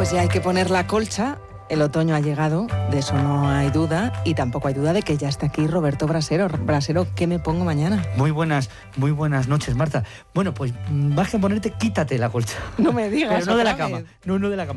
Pues ya hay que poner la colcha. El otoño ha llegado, de eso no hay duda, y tampoco hay duda de que ya está aquí Roberto Brasero. Brasero, ¿qué me pongo mañana? Muy buenas noches, Marta. Bueno, pues vas a ponerte, quítate la colcha. No me digas. Pero no de la otra cama, vez. no de la cama.